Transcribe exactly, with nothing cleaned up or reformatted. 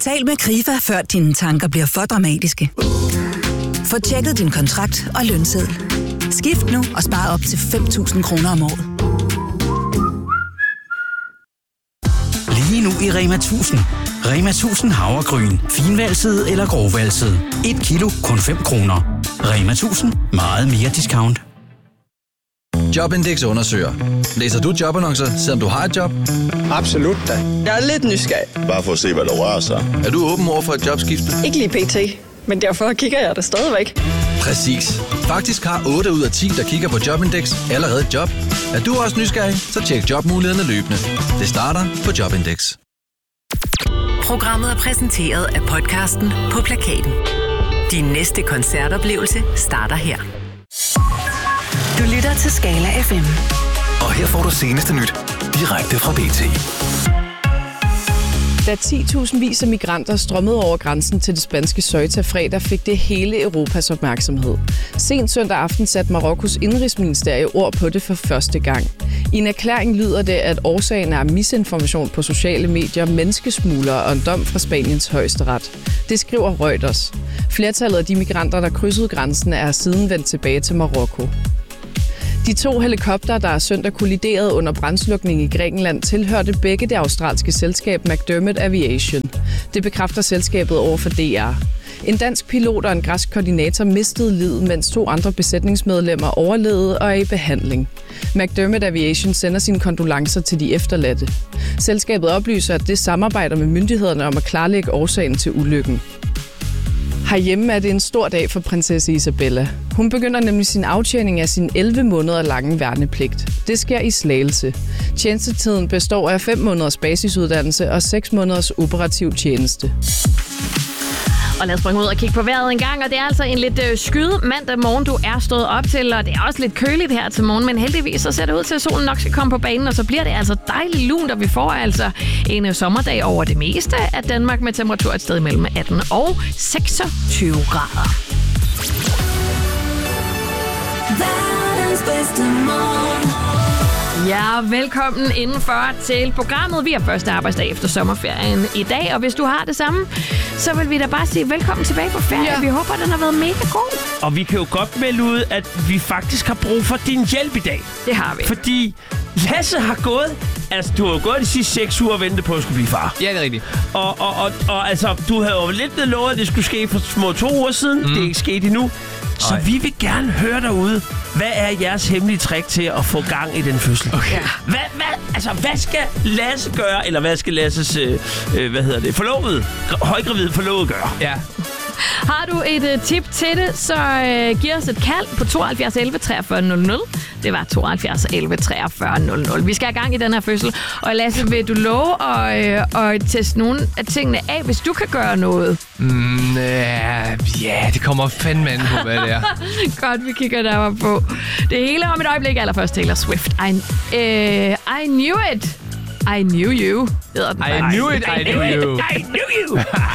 Tal med Krifa, før dine tanker bliver for dramatiske. Få tjekket din kontrakt og lønseddel. Skift nu og spar op til fem tusind kroner om året. Lige nu i Rema tusind. Rema tusind havregryn. Finvalset eller grovvalset. et kilo, kun fem kroner. Rema tusind. Meget mere discount. Jobindex undersøger. Læser du jobannoncer, selvom du har et job? Absolut da. Jeg er lidt nysgerrig. Bare for at se, hvad der rører sig. Er du åben over for et jobskifte? Ikke lige pt, men derfor kigger jeg det stadigvæk. Præcis. Faktisk har otte ud af ti, der kigger på Jobindex, allerede et job. Er du også nysgerrig, så tjek jobmulighederne løbende. Det starter på Jobindex. Programmet er præsenteret af podcasten På Plakaten. Din næste koncertoplevelse starter her. Du lytter til Skala F M. Og her får du seneste nyt direkte fra B T. Da ti tusindvis af migranter strømmede over grænsen til det spanske Ceuta fredag, fik det hele Europas opmærksomhed. Sent søndag aften satte Marokkos indrigsministerie ord på det for første gang. I en erklæring lyder det, at årsagen er misinformation på sociale medier, menneskesmuglere og en dom fra Spaniens højesteret. Det skriver Reuters. Flertallet af de migranter, der krydsede grænsen, er siden vendt tilbage til Marokko. De to helikoptere, der er søndag kollideret under brandslukning i Grækenland, tilhørte begge det australske selskab McDermott Aviation. Det bekræfter selskabet over for D R. En dansk pilot og en græsk koordinator mistede livet, mens to andre besætningsmedlemmer overlevede og er i behandling. McDermott Aviation sender sine kondolencer til de efterladte. Selskabet oplyser, at det samarbejder med myndighederne om at klarlægge årsagen til ulykken. Herhjemme er det en stor dag for prinsesse Isabella. Hun begynder nemlig sin aftjening af sin elleve måneder lange værnepligt. Det sker i Slagelse. Tjenestetiden består af fem måneders basisuddannelse og seks måneders operativ tjeneste. Og lad os springe ud og kigge på vejret en gang, og det er altså en lidt øh, skyet mandag morgen, du er stået op til, og det er også lidt køligt her til morgen, men heldigvis så ser det ud til, at solen nok skal komme på banen, og så bliver det altså dejligt lunt, og vi får altså en øh, sommerdag over det meste af Danmark med temperatur et sted mellem atten og seksogtyve grader. Verdens bedste morgen. Ja, velkommen indenfor til programmet. Vi har første arbejdsdag efter sommerferien i dag, og hvis du har det samme, så vil vi da bare sige velkommen tilbage på ferie. Ja. Vi håber, den har været mega god. Og vi kan jo godt melde ud, at vi faktisk har brug for din hjælp i dag. Det har vi. Fordi Lasse har gået, altså du har jo gået de sidste seks uger og ventet på at skulle blive far. Ja, det er rigtigt. Og, og, og, og altså, du havde jo lidt blevet lovet, at det skulle ske for små to uger siden. Mm. Det er ikke sket endnu. Så Ej. vi vil gerne høre derude, hvad er jeres hemmelige trick til at få gang i den fødsel? Okay. Hvad, hvad, altså, hvad skal Lasse gøre, eller hvad skal Lasses, øh, øh, hvad hedder det, forlovede, højgravide forlovede gøre? Ja. Har du et uh, tip til det, så uh, giv os et kald på tooghalvfjerds elleve treogfyrre nul nul. Det var tooghalvfjerds elleve treogfyrre nul nul. Vi skal have gang i den her fødsel. Og Lasse, vil du love at, uh, at teste nogle af tingene af, hvis du kan gøre noget? Mm, ja, yeah, det kommer fandme an på, hvad det er. Godt, vi kigger deroppe på. Det hele om et øjeblik. Allerførst Taylor Swift. I, uh, I knew it. I knew you. I knew it, I knew you. I knew you.